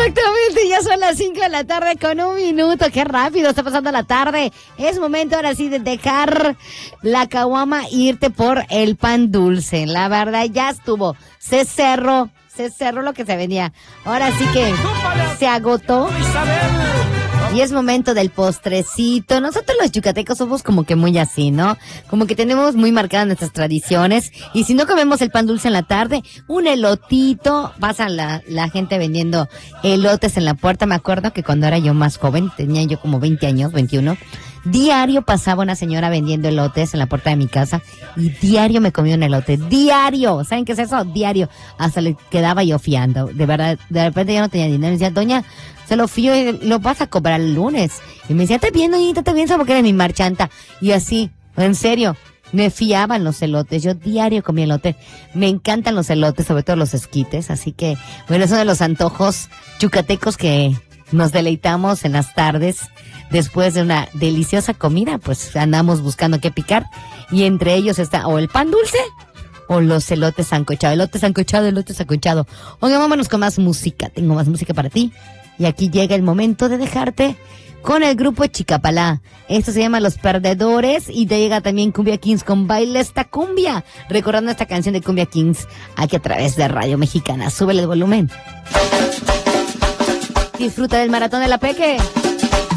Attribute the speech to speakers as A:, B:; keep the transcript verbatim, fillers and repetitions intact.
A: Exactamente, ya son las cinco de la tarde con un minuto. Qué rápido está pasando la tarde. Es momento ahora sí de dejar la caguama e irte por el pan dulce. La verdad, ya estuvo. Se cerró, se cerró lo que se venía. Ahora sí que se agotó. Y es momento del postrecito. Nosotros los yucatecos somos como que muy así, ¿no? Como que tenemos muy marcadas nuestras tradiciones. Y si no comemos el pan dulce en la tarde, un elotito. Pasa la, la gente vendiendo elotes en la puerta. Me acuerdo que cuando era yo más joven, tenía yo como veinte años, veintiuno. Diario pasaba una señora vendiendo elotes en la puerta de mi casa y diario me comía un elote, diario. ¿Saben qué es eso? Diario. Hasta le quedaba yo fiando. De verdad, de repente yo no tenía dinero. Me decía, doña, se lo fío y lo vas a cobrar el lunes. Y me decía, te bien, doñita, te bien, porque eres mi marchanta. Y así, en serio, me fiaban los elotes. Yo diario comía elote. Me encantan los elotes, sobre todo los esquites. Así que, bueno, es uno de los antojos yucatecos que nos deleitamos en las tardes. Después de una deliciosa comida, pues andamos buscando qué picar. Y entre ellos está o el pan dulce o los elotes sancochados. Elote sancochado, elote sancochado. Oiga, vámonos con más música. Tengo más música para ti. Y aquí llega el momento de dejarte con el grupo Chicapalá. Esto se llama Los Perdedores. Y te llega también Cumbia Kings con Baila esta cumbia. Recordando esta canción de Cumbia Kings aquí a través de Radio Mexicana. Súbele el volumen. Disfruta del maratón de la Peque.